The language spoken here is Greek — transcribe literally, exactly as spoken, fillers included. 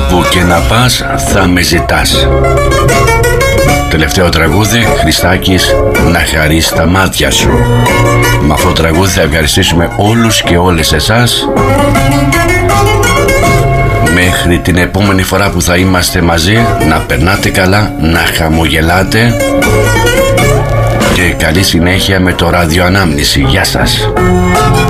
Όπου και να πας θα με ζητάς. Τελευταίο τραγούδι, Χριστάκης, να χαρείς τα μάτια σου. Με αυτό το τραγούδι θα ευχαριστήσουμε όλους και όλες εσάς. Μέχρι την επόμενη φορά που θα είμαστε μαζί, να περνάτε καλά, να χαμογελάτε και καλή συνέχεια με το ραδιοανάμνηση. Γεια σας.